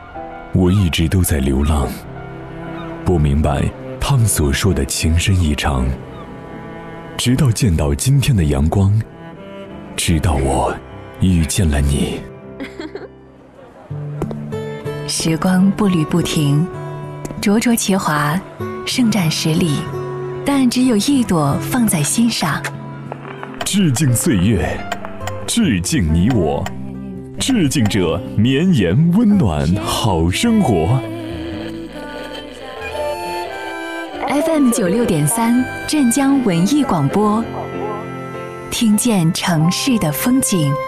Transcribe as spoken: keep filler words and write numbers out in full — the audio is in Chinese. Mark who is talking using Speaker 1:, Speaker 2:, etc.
Speaker 1: 我一直都在流浪，不明白他们所说的情深意长，直到见到今天的阳光，直到我遇见了你。
Speaker 2: 时光步履不停，灼灼其华，胜战十里，但只有一朵放在心上。
Speaker 1: 致敬岁月，致敬你我，致敬这绵延温暖好生活。
Speaker 2: F M 九六点三，镇江文艺广播，听见城市的风景。